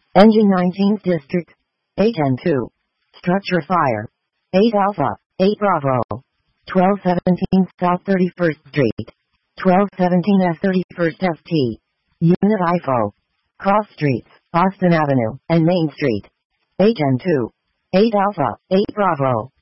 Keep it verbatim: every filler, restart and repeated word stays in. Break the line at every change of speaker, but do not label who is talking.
Engine nineteenth District. eight N two. Structure fire. eight Alpha, eight Bravo. twelve seventeen South thirty-first Street. twelve seventeen S thirty-first F T. Unit I F O. Cross Streets, Austin Avenue, and Main Street. eight N two. eight Alpha, eight Bravo.